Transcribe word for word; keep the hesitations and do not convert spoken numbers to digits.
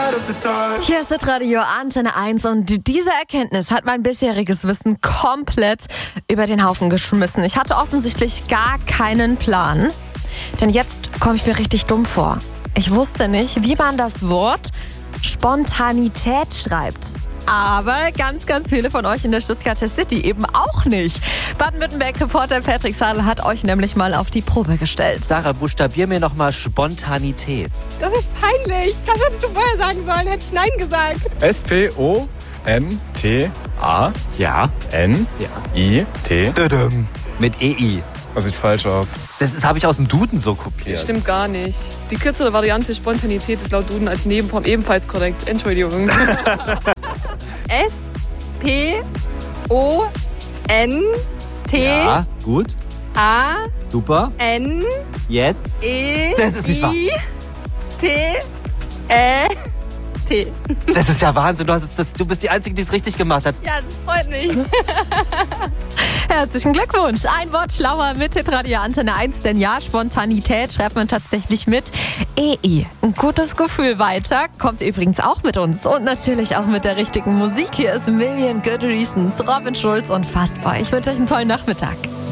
Hier ist das Radio Antenne eins und diese Erkenntnis hat mein bisheriges Wissen komplett über den Haufen geschmissen. Ich hatte offensichtlich gar keinen Plan, denn jetzt komme ich mir richtig dumm vor. Ich wusste nicht, wie man das Wort Spontanität schreibt. Aber ganz, ganz viele von euch in der Stuttgarter City eben auch nicht. Baden-Württemberg-Reporter Patrick Sadel hat euch nämlich mal auf die Probe gestellt. Sarah, buchstabier mir nochmal Spontanität. Das ist peinlich. Das hättest du vorher sagen sollen, hätte ich Nein gesagt. S P O N T A Ja. N I T. Mit E I. Das sieht falsch aus. Das habe ich aus dem Duden so kopiert. Stimmt gar nicht. Die kürzere Variante Spontanität ist laut Duden als Nebenform ebenfalls korrekt. Entschuldigung. S P O N T Ja, gut. A Super. N Jetzt. E Das ist nicht wahr. I T Ä T. Das ist ja Wahnsinn. Du, hast es, das, du bist die Einzige, die es richtig gemacht hat. Ja, das freut mich. Herzlichen Glückwunsch. Ein Wort schlauer mit Radio Antenne eins, denn ja, Spontanität schreibt man tatsächlich mit E I. Ein gutes Gefühl weiter kommt übrigens auch mit uns und natürlich auch mit der richtigen Musik. Hier ist Million Good Reasons, Robin Schulz und Fassbar. Ich wünsche euch einen tollen Nachmittag.